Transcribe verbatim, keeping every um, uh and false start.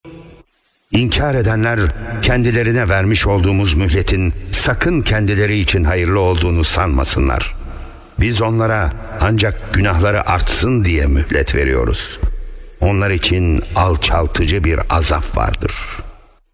İnkar edenler kendilerine vermiş olduğumuz mühletin sakın kendileri için hayırlı olduğunu sanmasınlar. Biz onlara ancak günahları artsın diye mühlet veriyoruz. Onlar için alçaltıcı bir azap vardır.